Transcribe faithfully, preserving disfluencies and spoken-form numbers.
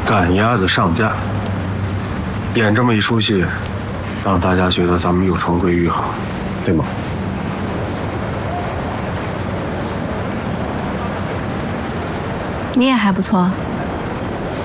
赶鸭子上架，演这么一出戏，让大家觉得咱们又重归于好，对吗？ 你也还不错。